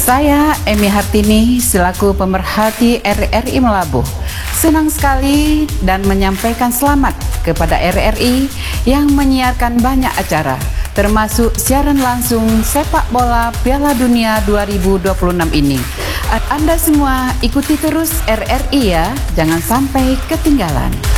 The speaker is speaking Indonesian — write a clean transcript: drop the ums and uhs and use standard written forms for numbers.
Saya Emi Hartini selaku pemerhati RRI Melabuh senang sekali dan menyampaikan selamat kepada RRI yang menyiarkan banyak acara termasuk siaran langsung sepak bola Piala Dunia 2026 ini. Anda semua ikuti terus RRI ya, jangan sampai ketinggalan.